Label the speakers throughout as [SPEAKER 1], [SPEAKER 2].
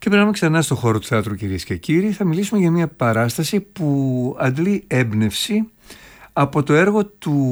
[SPEAKER 1] Και περνάμε ξανά στο χώρο του θεάτρου, κυρίες και κύριοι. Θα μιλήσουμε για μια παράσταση που αντλεί έμπνευση από το έργο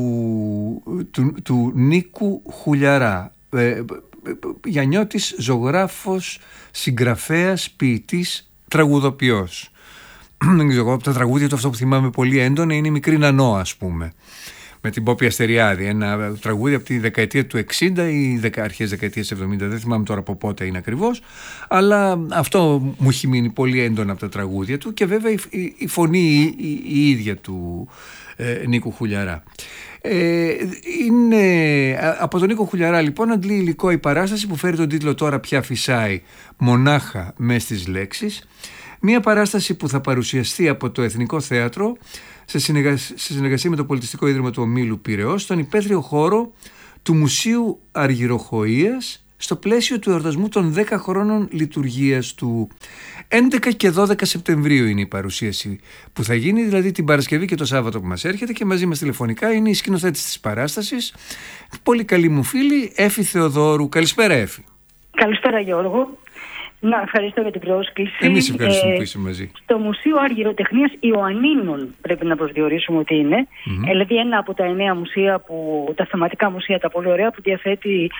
[SPEAKER 1] του Νίκου Χουλιαρά. Γιαννιώτης, ζωγράφος, συγγραφέας, ποιητής, τραγουδοποιός. Δεν ξέρω, από τα τραγούδια του αυτό που θυμάμαι πολύ έντονα είναι η Μικρή Νανό, ας πούμε, με την Πόπη Αστεριάδη, ένα τραγούδι από τη δεκαετία του 60 ή αρχές δεκαετίας 70, δεν θυμάμαι τώρα από πότε είναι ακριβώς, αλλά αυτό μου έχει μείνει πολύ έντονα από τα τραγούδια του, και βέβαια η φωνή η ίδια του Νίκου Χουλιαρά. Από τον Νίκο Χουλιαρά λοιπόν αντλεί υλικό η παράσταση που φέρει τον τίτλο «Τώρα πια φυσάει μονάχα μες στις λέξεις». Μια παράσταση που θα παρουσιαστεί από το Εθνικό Θέατρο σε συνεργασία με το Πολιτιστικό Ίδρυμα του Ομίλου Πειραιώς στον υπαίθριο χώρο του Μουσείου Αργυροχοΐας, στο πλαίσιο του εορτασμού των 10 χρόνων λειτουργίας του. 11 και 12 Σεπτεμβρίου είναι η παρουσίαση που θα γίνει, δηλαδή την Παρασκευή και το Σάββατο που μας έρχεται, και μαζί μας τηλεφωνικά είναι η σκηνοθέτης της παράστασης, πολύ καλή μου φίλη, Έφη Θεοδόρου. Καλησπέρα, Έφη.
[SPEAKER 2] Καλησπέρα, Γιώργο. Να, ευχαριστώ για την πρόσκληση.
[SPEAKER 1] Εμείς ευχαριστούμε που είσαι μαζί.
[SPEAKER 2] Στο Μουσείο Αργυροτεχνίας Ιωαννίνων πρέπει να προσδιορίσουμε ότι είναι. Δηλαδή ένα από τα 9 μουσεία, τα θεματικά μουσεία, τα πολύ ωραία, που διαθέτει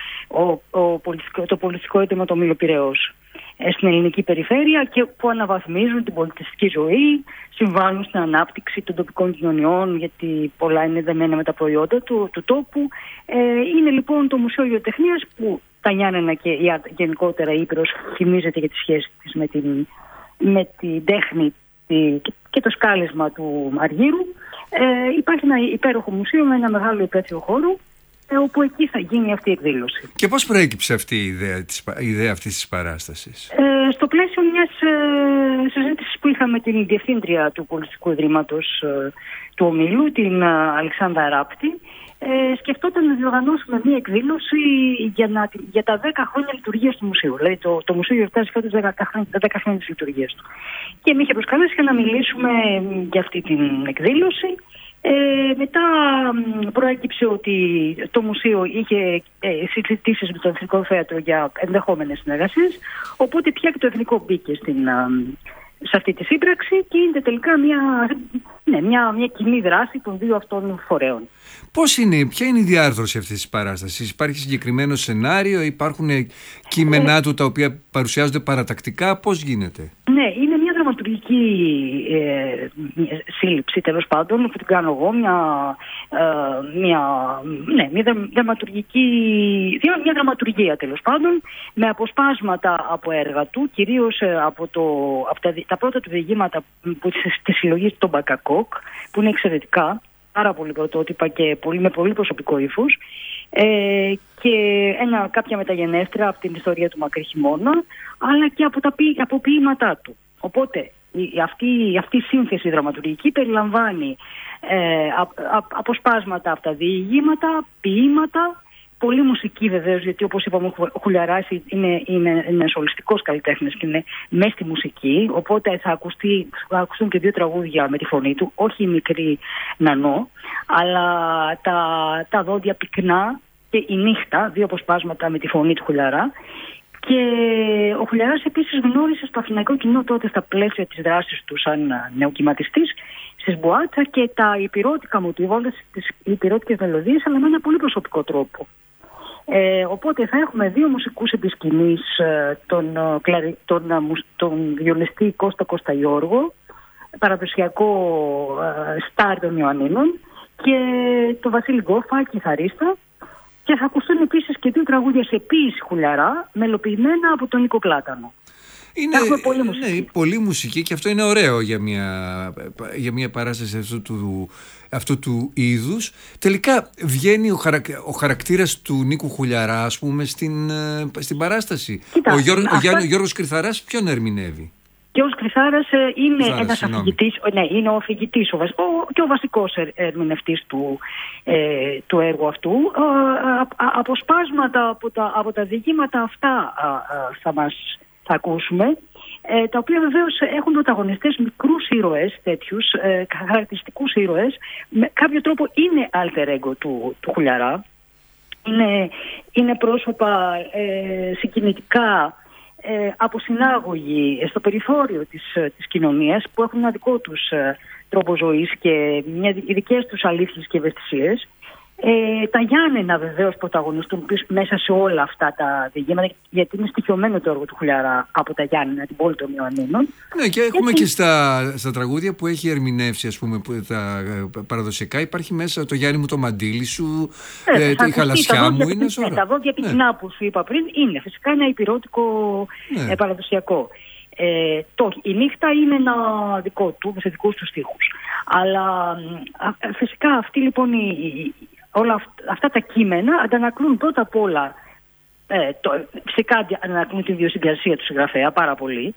[SPEAKER 2] το Πολιτιστικό Ίδρυμα του Ομίλου Πειραιώς στην ελληνική περιφέρεια, και που αναβαθμίζουν την πολιτιστική ζωή, συμβάλλουν στην ανάπτυξη των τοπικών κοινωνιών, γιατί πολλά είναι δεμένα με τα προϊόντα του τόπου. Είναι λοιπόν το Μουσείο Αργυροτεχνίας που τα Γιάννενα και γενικότερα η Ήπειρος θυμίζεται για τη σχέση της με την τέχνη και το σκάλισμα του Αργύρου. Υπάρχει ένα υπέροχο μουσείο με ένα μεγάλο υπαίθριο χώρο, όπου εκεί θα γίνει αυτή η εκδήλωση. Και
[SPEAKER 1] πώς προέκυψε αυτή η ιδέα αυτής της παράστασης?
[SPEAKER 2] Στο πλαίσιο μιας συζήτησης που είχαμε την διευθύντρια του Πολιτιστικού Ιδρύματος του Ομίλου, την Αλεξάνδρα Ράπτη, σκεφτόταν να διοργανώσουμε μια εκδήλωση για τα 10 χρόνια λειτουργίας του μουσείου. Δηλαδή το μουσείο γιορτάζει φέτος 10 χρόνια της λειτουργίας του. Και με είχε προσκαλέσει για να μιλήσουμε για αυτή την εκδήλωση. Μετά προέκυψε ότι το μουσείο είχε συζητήσεις με το Εθνικό Θέατρο για ενδεχόμενες συνεργασίες, οπότε πια και το Εθνικό μπήκε σε αυτή τη σύμπραξη, και είναι τελικά μια κοινή δράση των δύο αυτών φορέων.
[SPEAKER 1] Ποια είναι η διάρθρωση αυτής της παράστασης? Υπάρχει συγκεκριμένο σενάριο, υπάρχουν κείμενά του τα οποία παρουσιάζονται παρατακτικά, πώς γίνεται?
[SPEAKER 2] Ναι, είναι μια δραματουργική σύλληψη, τέλος πάντων, που την κάνω εγώ, μια δραματουργία τέλος πάντων, με αποσπάσματα από έργα του, κυρίως από τα πρώτα του διηγήματα της συλλογής των Μπακακόκ, που είναι εξαιρετικά, πάρα πολύ πρωτότυπα και με πολύ προσωπικό ύφος, και κάποια μεταγενέστερα από την ιστορία του Μακρύ Χειμώνα, αλλά και από ποίηματά του. Οπότε αυτή η σύνθεση δραματουργική περιλαμβάνει αποσπάσματα από τα διηγήματα, ποίητα, πολύ μουσική βεβαίως, γιατί όπως είπαμε ο Χουλιαράς είναι ένας ολιστικός καλλιτέχνης και είναι μέσα στη μουσική, οπότε θα ακουστούν και 2 τραγούδια με τη φωνή του, όχι η Μικρή Νανό, αλλά τα δόντια πυκνά και η νύχτα, 2 αποσπάσματα με τη φωνή του Χουλιαρά. Και ο Χουλιαράς επίσης γνώρισε στο αθηναϊκό κοινό τότε, στα πλαίσια της δράσης του σαν νεοκυματιστής, στις Μποάτσα, και τα υπηρώτικα μοτίβα, όλες τις υπηρώτικες μελωδίες, αλλά με ένα πολύ προσωπικό τρόπο. Οπότε θα έχουμε 2 μουσικούς επισκηνής, τον βιολιστή Κώστα Κωσταγιώργο, παραδοσιακό στάρ των Ιωαννίνων, και τον Βασίλη Γκόφα, κιθαρίστα. Και θα ακουστούν επίσης και 2 τραγούδια σε ποίηση Χουλιαρά, μελοποιημένα από τον Νίκο Πλάτανο.
[SPEAKER 1] Είναι πολύ μουσική. Ναι, πολύ μουσική, και αυτό είναι ωραίο για μια παράσταση αυτού του είδους. Τελικά βγαίνει ο χαρακτήρας του Νίκου Χουλιαρά, ας πούμε, στην παράσταση.
[SPEAKER 2] Κοίτα,
[SPEAKER 1] ο Γιώργος Κρυθαράς ποιον ερμηνεύει?
[SPEAKER 2] Και ο Κρυθάρας είναι ένας αφηγητής, είναι ο αφηγητής και ο βασικός ερμηνευτής του έργου αυτού. Αποσπάσματα από τα διηγήματα αυτά θα ακούσουμε, τα οποία βεβαίως έχουν πρωταγωνιστές μικρούς ήρωες, τέτοιους χαρακτηριστικούς ήρωες, με κάποιο τρόπο είναι alter ego του Χουλιαρά. Είναι πρόσωπα συγκινητικά, αποσυνάγωγοι στο περιθώριο της κοινωνίας, που έχουν ένα δικό τους τρόπο ζωής και δικές τους αλήθειες και ευαισθησίες. Τα Γιάννενα βεβαίως πρωταγωνιστούν μέσα σε όλα αυτά τα διηγήματα, γιατί είναι στοιχειωμένο το έργο του Χουλιαρά από τα Γιάννενα, την πόλη των Ιωαννίνων.
[SPEAKER 1] Ναι, και έχουμε και στα τραγούδια που έχει ερμηνεύσει, ας πούμε, τα παραδοσιακά. Υπάρχει μέσα το Γιάννη μου το μαντίλι σου, η χαλασιά μου, είναι σωρό.
[SPEAKER 2] Τα δόντια πυκνά που σου είπα πριν είναι φυσικά ένα υπηρώτικο παραδοσιακό. Η νύχτα είναι ένα δικό του, σε δικούς του στίχους. Αλλά φυσικά αυτή λοιπόν όλα αυτά τα κείμενα αντανακλούν πρώτα απ' όλα, φυσικά αντανακλούν την ιδιοσυγκρασία του συγγραφέα πάρα πολύ.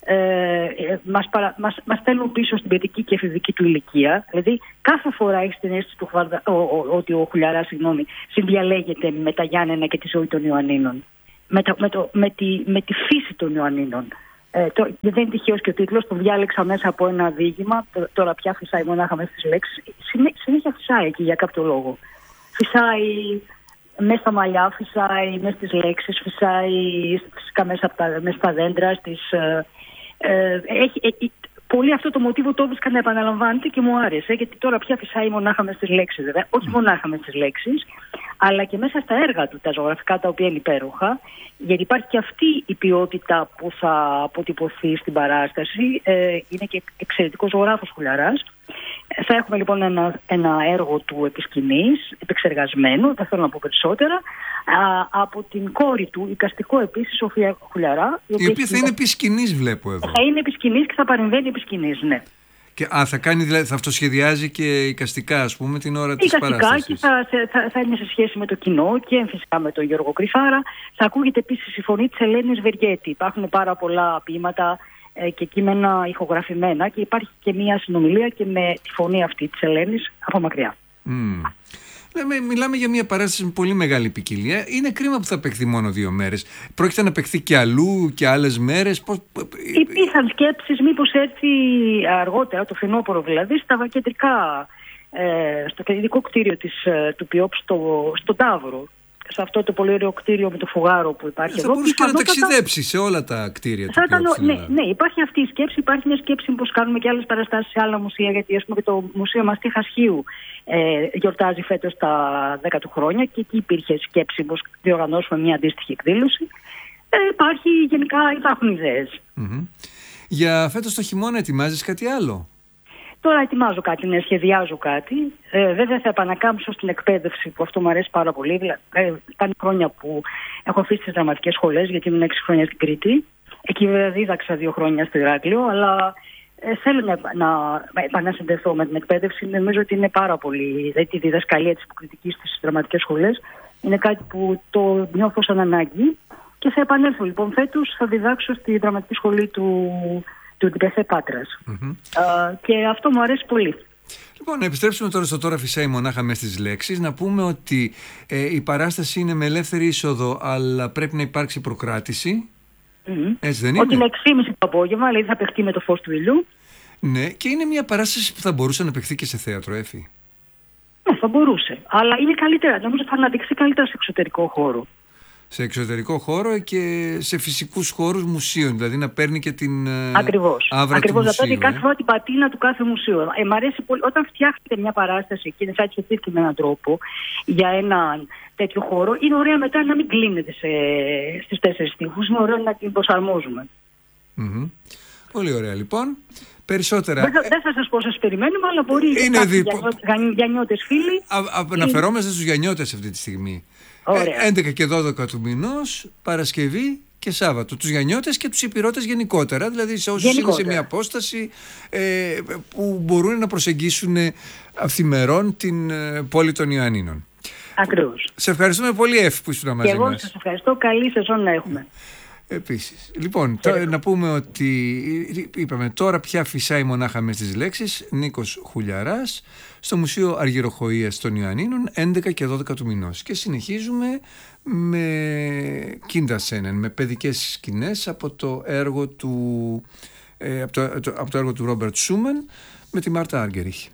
[SPEAKER 2] Μας στέλνουν πίσω στην παιδική και εφηβική του ηλικία. Δηλαδή κάθε φορά έχει την αίσθηση ότι ο Χουλιαράς συνδιαλέγεται με τα Γιάννενα και τη ζωή των Ιωαννίνων, με τη φύση των Ιωαννίνων. Δεν είναι τυχαίος και ο τίτλος, τον διάλεξα μέσα από ένα διήγημα. Τώρα πια φυσάει μονάχα μέσα στις λέξεις. Συνέχεια φυσάει εκεί για κάποιο λόγο. Φυσάει μέσα στα μαλλιά, φυσάει μέσα στις λέξεις, φυσάει φυσικά μέσα στα δέντρα. Πολύ αυτό το μοτίβο το έβρισκα να επαναλαμβάνεται και μου άρεσε, γιατί τώρα πια φυσάει μονάχα μέσα στις λέξεις, βέβαια. Όχι μονάχα μέσα στις λέξεις, αλλά και μέσα στα έργα του, τα ζωγραφικά, τα οποία είναι υπέροχα, γιατί υπάρχει και αυτή η ποιότητα που θα αποτυπωθεί στην παράσταση. Είναι και εξαιρετικός ζωγράφος Χουλιαράς. Θα έχουμε λοιπόν ένα έργο του επί σκηνής, επεξεργασμένο, δεν θέλω να πω περισσότερα, από την κόρη του, εικαστικό επίσης, Σοφία Χουλιαρά.
[SPEAKER 1] Η οποία θα είναι επί σκηνής, βλέπω εδώ.
[SPEAKER 2] Θα είναι επί σκηνής και θα παρεμβαίνει επί σκηνής, ναι.
[SPEAKER 1] Και θα αυτοσχεδιάζει και εικαστικά, ας πούμε, την ώρα της παράστασης.
[SPEAKER 2] Εικαστικά και θα είναι σε σχέση με το κοινό και φυσικά με τον Γιώργο Κρυφάρα. Θα ακούγεται επίσης η φωνή της Ελένης Βεργέτη. Υπάρχουν πάρα πολλά ποίηματα και κείμενα ηχογραφημένα και υπάρχει και μια συνομιλία και με τη φωνή αυτή της Ελένης από μακριά.
[SPEAKER 1] Μιλάμε για μια παράσταση με πολύ μεγάλη ποικιλία. Είναι κρίμα που θα παιχθεί μόνο 2 μέρες. Πρόκειται να παιχθεί και αλλού και άλλες μέρες.
[SPEAKER 2] Υπήρχαν σκέψεις μήπως έρθει αργότερα, το φθινόπωρο δηλαδή, στα κεντρικά, στο κεντρικό κτίριο του ΠΙΟΠ στο Ταύρο. Σε αυτό το πολύ ωραίο κτίριο με το φουγάρο που υπάρχει εδώ.
[SPEAKER 1] Θα μπορούσε και να ταξιδέψει σε όλα τα κτίρια του ΠΙΟΠ.
[SPEAKER 2] Ναι, υπάρχει αυτή η σκέψη. Υπάρχει μια σκέψη πως κάνουμε και άλλες παραστάσεις σε άλλα μουσεία. Γιατί ας πούμε και το Μουσείο Μαστίχα Χίου γιορτάζει φέτος τα 10 του χρόνια και εκεί υπήρχε σκέψη πως διοργανώσουμε μια αντίστοιχη εκδήλωση. Υπάρχουν ιδέες.
[SPEAKER 1] Για φέτος το χειμώνα ετοιμάζεις κάτι άλλο?
[SPEAKER 2] Τώρα ετοιμάζω κάτι, σχεδιάζω κάτι. Βέβαια θα επανακάμψω στην εκπαίδευση, που αυτό μου αρέσει πάρα πολύ. Ήταν χρόνια που έχω αφήσει τις δραματικές σχολές, γιατί ήμουν 6 χρόνια στην Κρήτη. Εκεί βέβαια δίδαξα 2 χρόνια στο Ηράκλειο, αλλά θέλω να επανασυνδεθώ με την εκπαίδευση. Νομίζω ότι είναι πάρα πολύ, δηλαδή τη διδασκαλία της υποκριτικής στις δραματικές σχολές είναι κάτι που το νιώθω σαν ανάγκη και θα επανέλθω λοιπόν φέτος, θα διδάξω στη δραματική σχολή του ΤΠΘ Πάτρας. Και αυτό μου αρέσει πολύ.
[SPEAKER 1] Λοιπόν, να επιστρέψουμε τώρα στο «Τώρα φυσάει μονάχα μες στις λέξεις». Να πούμε ότι η παράσταση είναι με ελεύθερη είσοδο, αλλά πρέπει να υπάρξει προκράτηση. Έτσι δεν είναι?
[SPEAKER 2] Ότι είναι 6.30 το απόγευμα, δηλαδή θα παιχτεί με το φως του ήλιου.
[SPEAKER 1] Ναι, και είναι μια παράσταση που θα μπορούσε να παιχθεί και σε θέατρο, Έφη.
[SPEAKER 2] Ναι, θα μπορούσε. Αλλά είναι καλύτερα. Νομίζω θα αναδειχθεί καλύτερα σε εξωτερικό χώρο.
[SPEAKER 1] Σε εξωτερικό χώρο και σε φυσικούς χώρους μουσείων, δηλαδή να παίρνει και την άβρα του μουσείου.
[SPEAKER 2] Ακριβώς, να παίρνει κάθε φορά την πατίνα του κάθε μουσείου. Μ' αρέσει πολύ όταν φτιάχνετε μια παράσταση και θα εξετύχει με έναν τρόπο για έναν τέτοιο χώρο, είναι ωραία μετά να μην κλείνετε στις 4 στίχους, είναι ωραίο να την προσαρμόζουμε.
[SPEAKER 1] Πολύ ωραία λοιπόν. Περισσότερα.
[SPEAKER 2] Δεν θα σας πω σας περιμένουμε, αλλά μπορεί γιαννιώτες φίλοι.
[SPEAKER 1] Αναφερόμαστε στους γιαννιώτες αυτή τη στιγμή. 11 και 12 του μηνός, Παρασκευή και Σάββατο. Τους γιαννιώτες και τους υπηρώτες γενικότερα, δηλαδή σε όσους είναι σε μια απόσταση που μπορούν να προσεγγίσουν αυθημερών την πόλη των Ιωαννίνων.
[SPEAKER 2] Ακριβώς.
[SPEAKER 1] Σε ευχαριστούμε πολύ, Εφη, που ήσουν μαζί μας.
[SPEAKER 2] Και εγώ σας ευχαριστώ. Καλή σεζόν να έχουμε.
[SPEAKER 1] Επίσης. Λοιπόν, να πούμε ότι είπαμε τώρα πια φυσάει μονάχα μες στις λέξεις, Νίκος Χουλιαράς, στο Μουσείο Αργυροχοΐας των Ιωαννίνων, 11 και 12 του μηνός. Και συνεχίζουμε με Kinderszenen, με παιδικές σκηνές από το έργο του Ρόμπερτ Σούμαν με τη Μάρτα Άργεριχ.